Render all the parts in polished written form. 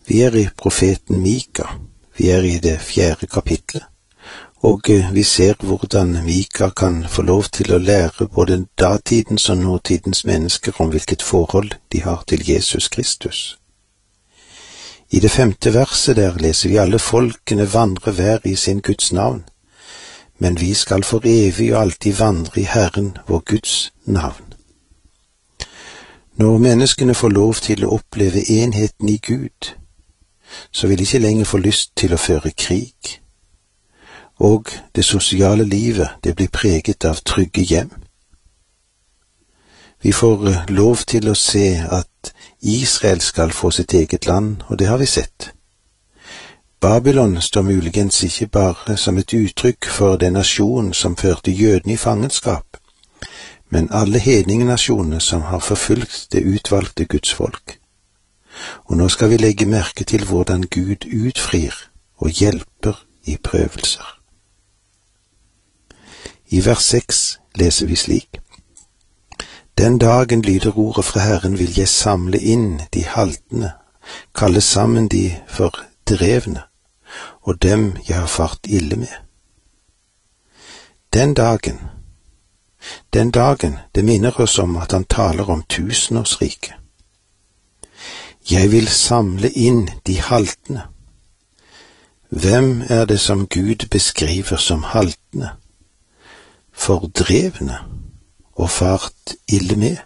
Vi i profeten Mika, vi i det 4. kapitlet, og vi ser hvordan Mika kan få lov til å lære både datidens og nåtidens mennesker om hvilket forhold de har til Jesus Kristus. I det 5. verset der leser vi alle folkene vandre hver i sin Guds navn, men vi skal for evig og alltid vandre i Herren vår Guds navn. Når menneskene får lov til å oppleve enheten i Gud, så vil de ikke lenger få lyst til å føre krig, og det sosiale livet det blir preget av trygge hjem. Vi får lov til å se at Israel skal få sitt eget land, og det har vi sett. Babylon står muligens ikke bare som et uttrykk for den nasjonen som førte jødene i fangenskap, men alle hedningenasjonene som har forfulgt det utvalgte Guds folk. Og nå skal vi legge merke til hvordan Gud utfrir og hjelper i prøvelser. I vers 6 leser vi slik: Den dagen lyder ordet fra Herren, vil jeg samle inn de haltende, kalle sammen de fordrevne, og dem jeg har fart ille med. Den dagen, det minner oss om at han taler om tusenårsriket. Jeg vil samle inn de haltende. Hvem det som Gud beskriver som haltende, fordrevne og fart ille med?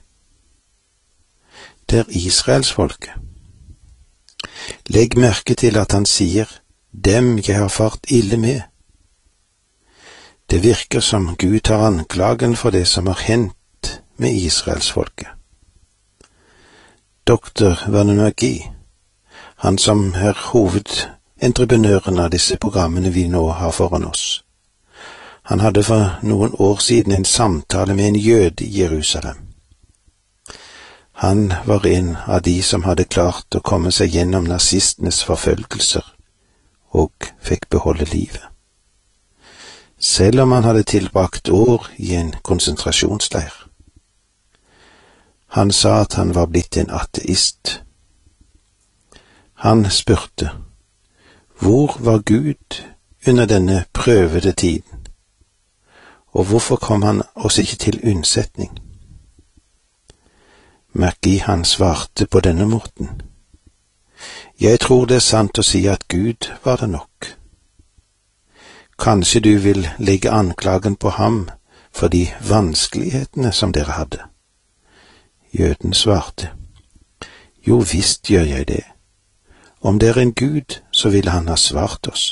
Det Israelsfolket. Legg merke til at han sier, dem jeg har fart ille med. Det virker som Gud tar anklagen for det som har hendt med Israelsfolket. Dr. Vernon McGee, han som hovedentreprenøren av disse programmene vi nå har foran oss, han hadde for noen år siden en samtale med en jøde i Jerusalem. Han var en av de som hadde klart å komme seg gjennom nazistenes forfølgelser og fikk beholde livet. Selv om han hadde tilbrakt år i en konsentrasjonsleir. Han sa at han var blitt en ateist. Han spurte, hvor var Gud under denne prøvede tiden, og hvorfor kom han oss ikke til unnsetning? McGee han svarte på denne måten, jeg tror det sant å si at Gud var det nok. Kanskje du vil legge anklagen på ham for de vanskelighetene som dere hadde? Jøden svarte, jo visst gjør jeg det. Om det en Gud, så ville han ha svart oss.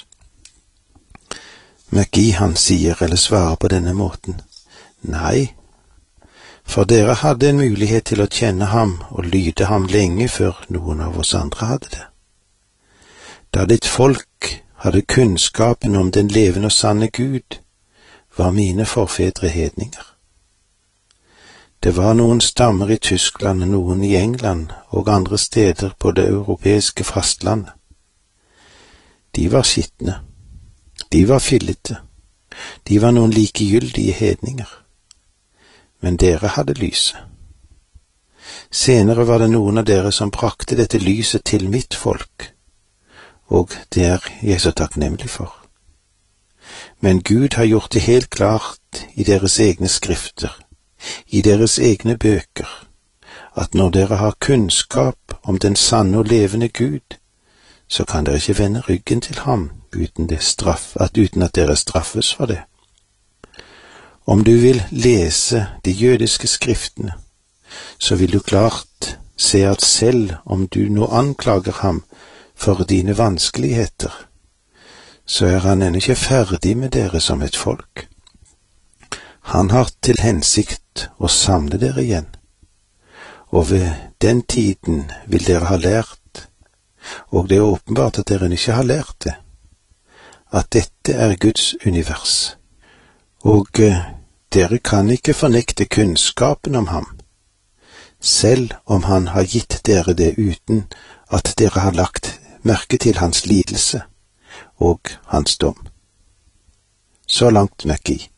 McGee han sier eller svarer på denne måten, nei, for dere hadde en mulighet til å kjenne ham og lyde ham lenge før noen av oss andre hadde det. Da ditt folk hadde kunnskapen om den levende og sanne Gud, var mine forfedre hedninger. Det var noen stammer i Tyskland, noen i England og andre steder på det europeiske fastlandet. De var skitne, de var fillete, de var noen likegyldige hedninger. Men dere hadde lyset. Senere var det noen av dere som brakte dette lyset til mitt folk, og det jeg så takknemlig for. Men Gud har gjort det helt klart i deres egne skrifter, i deres egne bøker, at når dere har kunnskap om den sanne og levende Gud, så kan dere ikke vende ryggen til ham uten at dere straffes for det. Om du vil lese de jødiske skriftene, så vil du klart se at selv om du nå anklager ham for dine vanskeligheter, så han ennå ikke ferdig med dere som et folk. Han har til hensikt å samle dere igjen, og ved den tiden vil dere ha lært, og det åpenbart at dere ikke har lært det, at dette Guds univers, og dere kan ikke fornekte kunnskapen om ham, selv om han har gitt dere det uten at dere har lagt merke til hans lidelse og hans dom. Så langt McGee.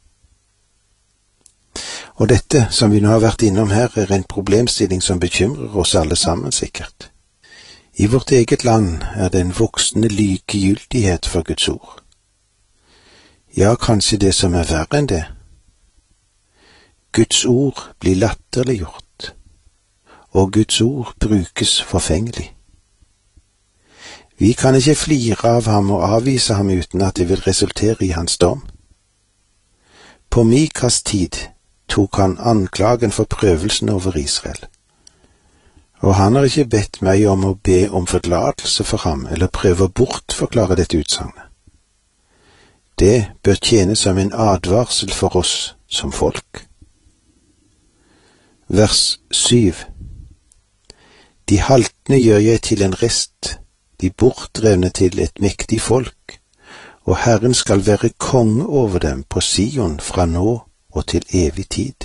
Og dette som vi nå har vært innom her en problemstilling som bekymrer oss alle sammen sikkert. I vårt eget land det en voksende likegyldighet for Guds ord. Ja, kanskje det som verre enn det. Guds ord blir latterliggjort, og Guds ord brukes forfengelig. Vi kan ikke flire av ham og avvise ham uten at det vil resultere i hans dom. På Mikas tid tok han anklagen for prøvelsen over Israel. Og han har ikke bedt meg om å be om forlatelse for ham, eller prøve å bortforklare dette utsagnet. Det bør tjene som en advarsel for oss som folk. Vers 7. De haltne gjør jeg til en rest, de bortdrevne til et mektig folk, og Herren skal være konge over dem på Sion fra nå og til evig tid.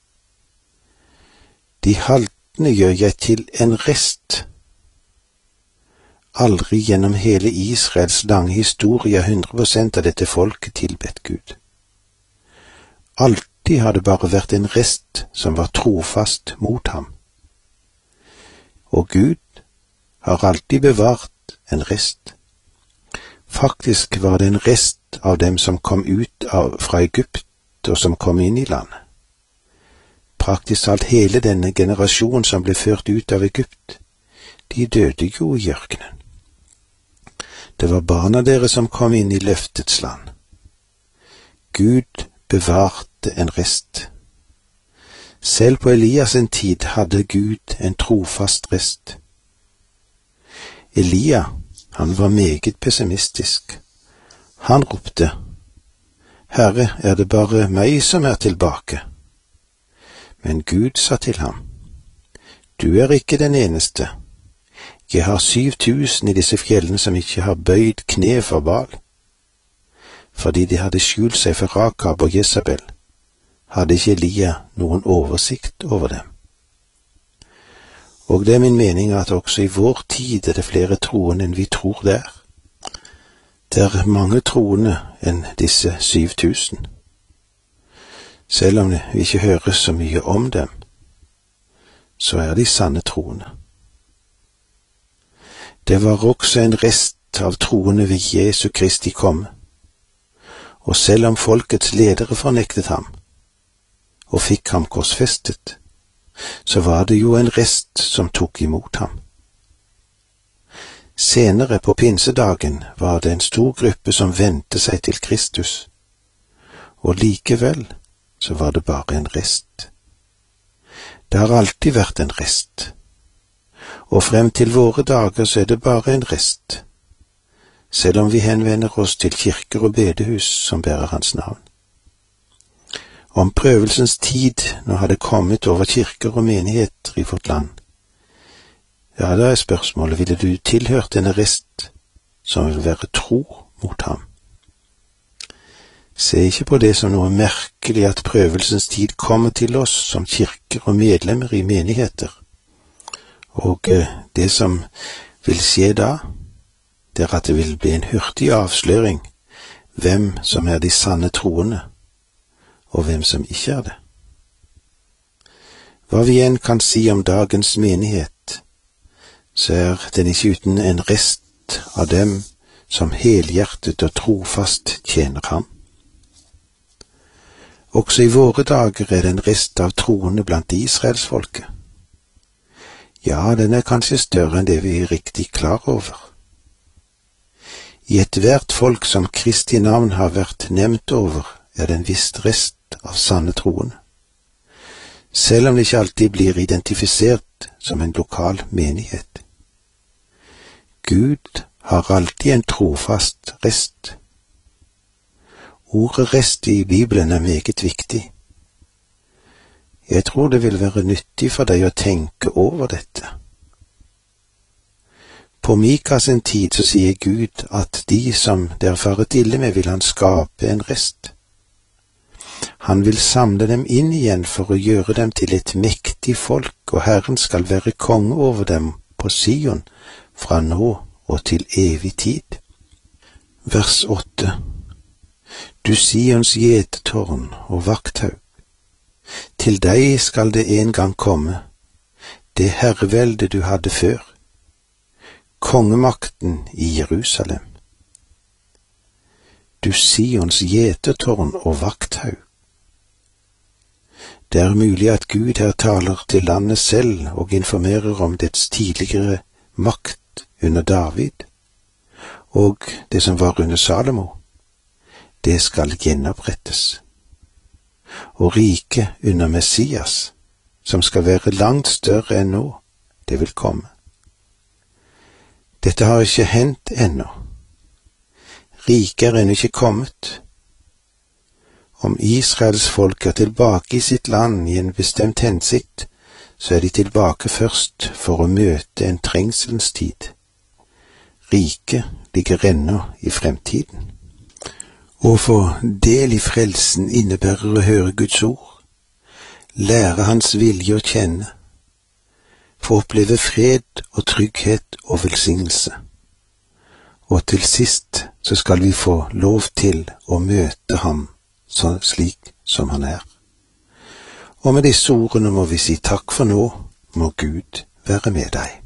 De haltne gjør jeg til en rest. Aldri gjennom hele Israels lange historie 100% av dette folket tilbedt Gud. Alltid har det bare vært en rest som var trofast mot ham. Og Gud har alltid bevart en rest. Faktisk var det en rest av dem som kom ut fra Egypt og som kom inn i landet. Praktisk talt hele denne generasjonen som ble ført ut av Egypt, de døde jo i ørkenen. Det var barna deres som kom inn i løftets land. Gud bevarte en rest. Selv på Elias en tid hadde Gud en trofast rest. Elia, han var meget pessimistisk. Han ropte, Herre, det bare meg som tilbake? Men Gud sa til ham, du ikke den eneste. Jeg har 7000 i disse fjellene som ikke har bøyd kne for Baal. Fordi de hadde skjult seg for Rakab og Jezabel, hadde ikke Elia noen oversikt over dem. Og det min mening at også i vår tid det flere troende enn vi tror det er. Det mange troende enn disse 7000. Selv om vi ikke hører så mye om dem, så de sanne troende. Det var også en rest av troende ved Jesu Kristi komme. Og selv om folkets ledere fornektet ham, og fikk ham korsfestet, så var det jo en rest som tok imot ham. Senere på pinsedagen var det en stor gruppe som vendte seg til Kristus, og likevel så var det bare en rest. Det har alltid vært en rest, og frem til våre dager så det bare en rest, selv om vi henvender oss til kirker og bedehus som bærer hans navn. Om prøvelsens tid nå hadde kommet over kirker og menigheter i vårt land, ja, da spørsmålet, ville du tilhørt denne rest som vil være tro mot ham? Se ikke på det som noe merkelig at prøvelsens tid kommer til oss som kirker og medlemmer i menigheter. Og det som vil skje da, det at det vil bli en hurtig avsløring hvem som de sanne troende, og hvem som ikke det. Hva vi enn kan si om dagens menighet, så den ikke uten en rest av dem som helhjertet og trofast tjener ham. Også i våre dager det en rest av troende blant Israelsfolket. Ja, den kanskje større enn det vi riktig klar over. I ethvert folk som Kristi navn har vært nevnt over, det en viss rest av sanne troende, selv om det ikke alltid blir identifisert som en lokal menighet. Gud har alltid en trofast rest. Ordet rest i Bibelen meget viktig. Jeg tror det vil være nyttig for deg å tenke over dette. På Mikas en tid så sier Gud at de som der faret ille med vil han skape en rest. Han vil samle dem inn igjen for å gjøre dem til et mektig folk, og Herren skal være konge over dem på Sion fra nå og til evig tid. Vers 8. Du Sions gjetetårn og vakthaug, til deg skal det en gang komme, det herrevelde du hadde før. kongemakten i Jerusalem. Du Sions gjetertårn og vakthaug. Det er mulig at Gud her taler til landet selv og informerer om dets tidligere makt under David, og det som var under Salomo. Det skal gjenopprettes. Og riket under Messias, som skal være langt større enn nå, det vil komme. Dette har ikke hendt ennå. Riket er ennå ikke kommet. Om Israels folk er tilbake i sitt land i en bestemt hensikt, så er de tilbake først for å møte en trengselens tid. Riket ligger ennå i fremtiden. Å få del i frelsen innebærer å høre Guds ord, lære hans vilje å kjenne, få oppleve fred og trygghet og velsignelse. Og til sist så skal vi få lov til å møte ham slik som han er. Og med disse ordene må vi si takk for nå, må Gud være med deg.